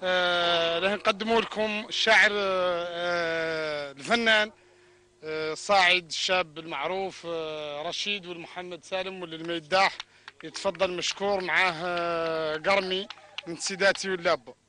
راح نقدموا لكم الشاعر الفنان صاعد الشاب المعروف رشيد والمحمد سالم واللي الميداح. يتفضل مشكور معاه قرمي من سيداتي واللاب.